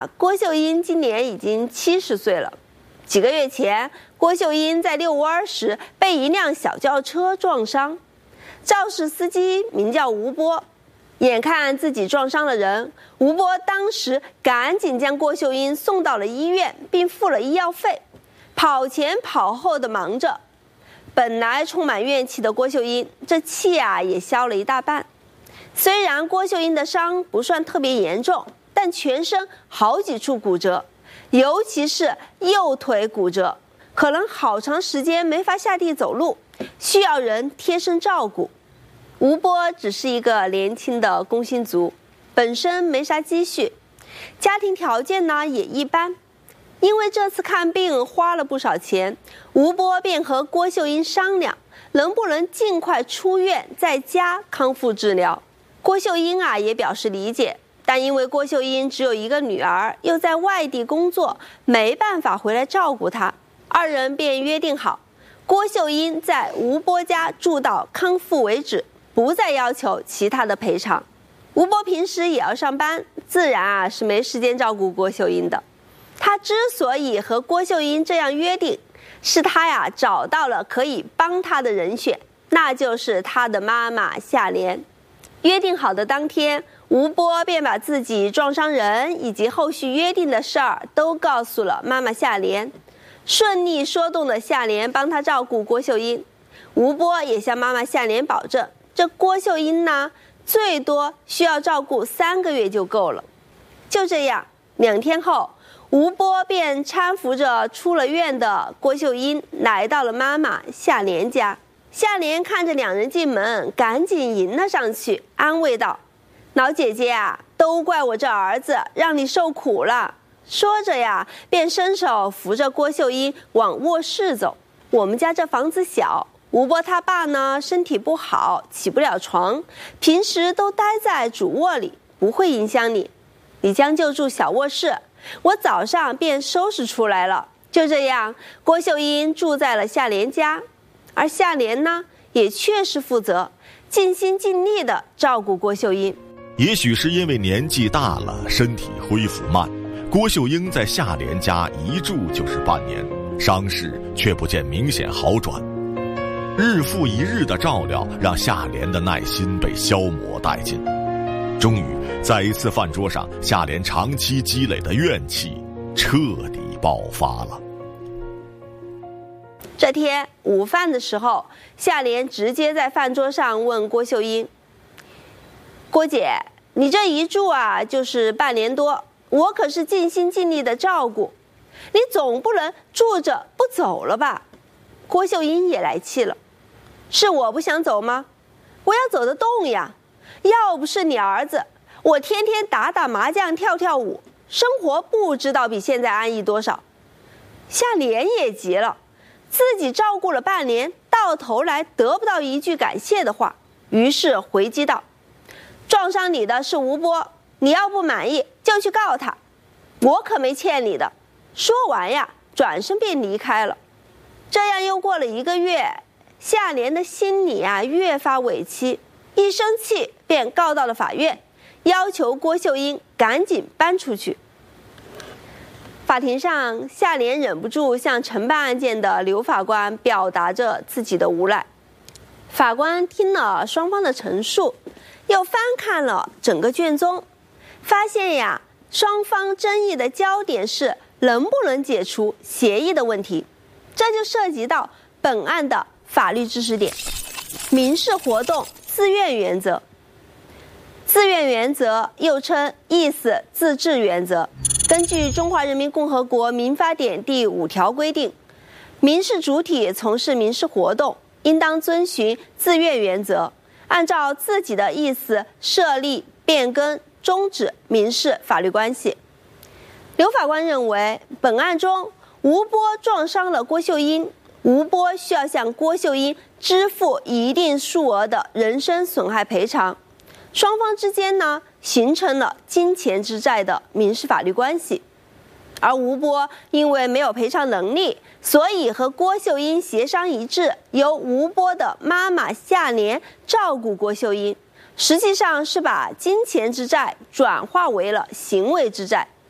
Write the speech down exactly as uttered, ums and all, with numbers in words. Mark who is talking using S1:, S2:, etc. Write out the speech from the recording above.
S1: 郭秀英今年已经七十岁了。几个月前，郭秀英在遛弯时被一辆小轿车撞伤，肇事司机名叫吴波。眼看自己撞伤了人，吴波当时赶紧将郭秀英送到了医院，并付了医药费，跑前跑后的忙着。本来充满怨气的郭秀英，这气啊也消了一大半。虽然郭秀英的伤不算特别严重，但全身好几处骨折，尤其是右腿骨折，可能好长时间没法下地走路，需要人贴身照顾。吴波只是一个年轻的工薪族，本身没啥积蓄，家庭条件呢也一般。因为这次看病花了不少钱，吴波便和郭秀英商量，能不能尽快出院，在家康复治疗。郭秀英啊也表示理解，但因为郭秀英只有一个女儿，又在外地工作，没办法回来照顾她，二人便约定好，郭秀英在吴波家住到康复为止，不再要求其他的赔偿。吴波平时也要上班，自然啊是没时间照顾郭秀英的。他之所以和郭秀英这样约定，是他呀找到了可以帮他的人选，那就是他的妈妈夏莲。约定好的当天，吴波便把自己撞伤人以及后续约定的事儿都告诉了妈妈夏莲，顺利说动了夏莲帮他照顾郭秀英。吴波也向妈妈夏莲保证，这郭秀英呢，最多需要照顾三个月就够了。就这样，两天后，吴波便搀扶着出了院的郭秀英来到了妈妈夏莲家。夏莲看着两人进门，赶紧迎了上去，安慰道：“老姐姐啊，都怪我这儿子让你受苦了。”说着呀，便伸手扶着郭秀英往卧室走。我们家这房子小，吴波他爸呢身体不好，起不了床，平时都待在主卧里，不会影响你。你将就住小卧室，我早上便收拾出来了。就这样，郭秀英住在了夏莲家，而夏莲呢，也确实负责，尽心尽力地照顾郭秀英。
S2: 也许是因为年纪大了，身体恢复慢，郭秀英在夏莲家一住就是半年，伤势却不见明显好转。日复一日的照料，让夏莲的耐心被消磨殆尽。终于，在一次饭桌上，夏莲长期积累的怨气彻底爆发了。
S1: 这天午饭的时候，夏莲直接在饭桌上问郭秀英：“郭姐，你这一住啊，就是半年多，我可是尽心尽力的照顾，你总不能住着不走了吧？”郭秀英也来气了：“是我不想走吗？我要走得动呀！要不是你儿子，我天天打打麻将跳跳舞，生活不知道比现在安逸多少。”夏莲也急了，自己照顾了半年，到头来得不到一句感谢的话，于是回击道：“撞伤你的是吴波，你要不满意就去告他，我可没欠你的。”说完呀，转身便离开了。这样又过了一个月，夏莲的心里啊越发委屈，一生气便告到了法院，要求郭秀英赶紧搬出去。法庭上，夏莲忍不住向承办案件的刘法官表达着自己的无奈。法官听了双方的陈述，又翻看了整个卷宗，发现呀，双方争议的焦点是能不能解除协议的问题，这就涉及到本案的法律知识点：民事活动自愿原则。自愿原则又称意思自治原则，根据《中华人民共和国民法典》第五条规定，民事主体从事民事活动，应当遵循自愿原则，按照自己的意思设立、变更、终止民事法律关系。刘法官认为，本案中吴波撞伤了郭秀英，吴波需要向郭秀英支付一定数额的人身损害赔偿，双方之间呢形成了金钱之债的民事法律关系。而吴波因为没有赔偿能力，所以和郭秀英协商一致，由吴波的妈妈夏莲照顾郭秀英，实际上是把金钱之债转化为了行为之债。